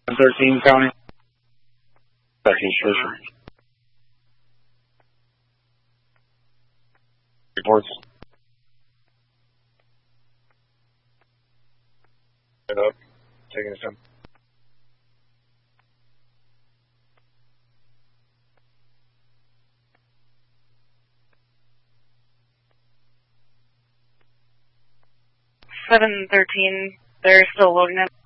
13 County. Second Station. Reports. Get up. Taking his time. Seven 13. They're still loading it.